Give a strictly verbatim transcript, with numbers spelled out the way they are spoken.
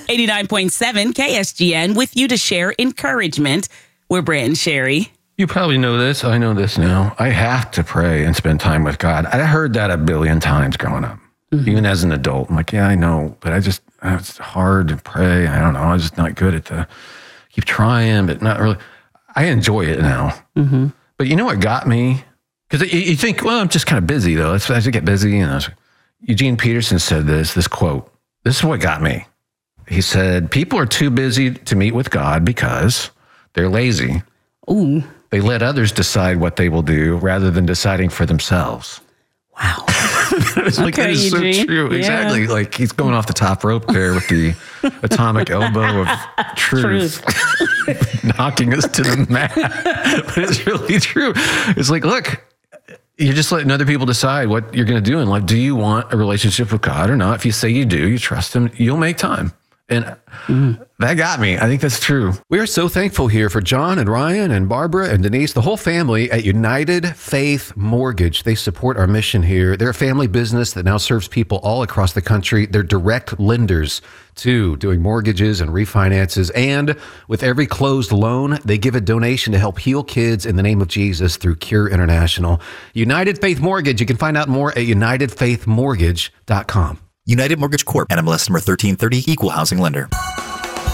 eighty-nine point seven K S G N with you to share encouragement. We're Brent and Sherry. You probably know this. I know this now. I have to pray and spend time with God. I heard that a billion times growing up, mm-hmm. even as an adult. I'm like, yeah, I know, but I just, it's hard to pray. I don't know. I'm just not good at the, keep trying, but not really. I enjoy it now. Mm-hmm. But you know what got me? Because you, you think, well, I'm just kind of busy though. Let's, let's get busy. And I was, Eugene Peterson said this, this quote, this is what got me. He said, people are too busy to meet with God because they're lazy. Ooh. They let others decide what they will do rather than deciding for themselves. Wow. It's like, okay, that is Eugene. so true. Yeah. Exactly. Like he's going off the top rope there with the atomic elbow of truth, truth. knocking us to the mat. But it's really true. It's like, look, you're just letting other people decide what you're going to do in life. Do you want a relationship with God or not? If you say you do, you trust him, you'll make time. And mm. that got me. I think that's true. We are so thankful here for John and Ryan and Barbara and Denise, the whole family at United Faith Mortgage. They support our mission here. They're a family business that now serves people all across the country. They're direct lenders too, doing mortgages and refinances. And with every closed loan, they give a donation to help heal kids in the name of Jesus through Cure International. United Faith Mortgage. You can find out more at united faith mortgage dot com. United Mortgage Corp. N M L S number thirteen thirty, Equal Housing Lender.